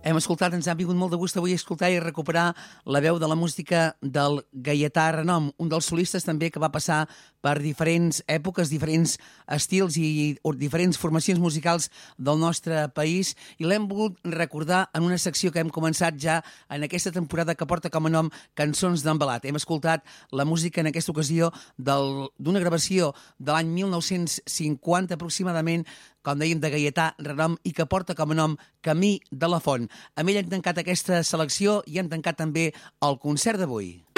Hem escoltat, ens ha vingut molt de gust avui escoltar i recuperar la veu de la música del Gaietà Renom, un dels solistes també que va passar per diferents èpoques, diferents estils i diferents formacions musicals del nostre país, i l'hem volgut recordar en una secció que hem començat ja en aquesta temporada que porta com a nom Cançons d'Envelat. Hem escoltat la música en aquesta ocasió d'una gravació de l'any 1950 aproximadament, com dèiem, de Gaietà Renom, i que porta com a nom Camí de la Font. Amb ell hem tancat aquesta selecció i hem tancat també el concert d'avui.